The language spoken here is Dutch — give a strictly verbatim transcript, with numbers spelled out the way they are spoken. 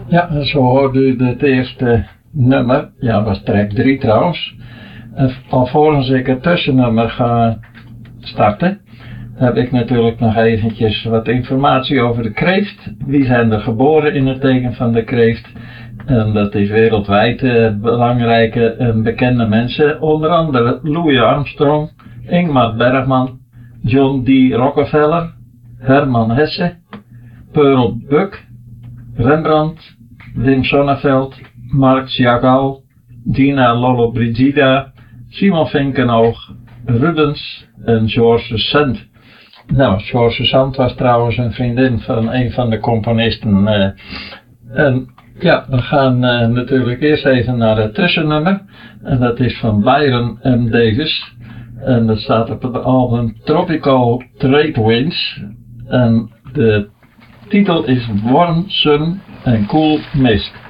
Ja, zo hoorde u het eerste nummer. Ja, was track drie trouwens. En alvorens ik het tussennummer ga starten, heb ik natuurlijk nog eventjes wat informatie over de kreeft. Wie zijn er geboren in het teken van de kreeft? En dat is wereldwijd eh, belangrijke en bekende mensen. Onder andere Louis Armstrong, Ingmar Bergman, John D. Rockefeller, Herman Hesse, Pearl Buck, Rembrandt, Wim Sonneveld, Marc Chagall, Dina Lollobrigida, Simon Vinkenoog, Rubens en Georges Sand. Nou, Georges Sand was trouwens een vriendin van een van de componisten. Uh, en ja, we gaan uh, natuurlijk eerst even naar het tussennummer. En dat is van Byron M. Davis. En dat staat op het album Tropical Trade Winds. En de titel is Warm Sun and Cool Mist.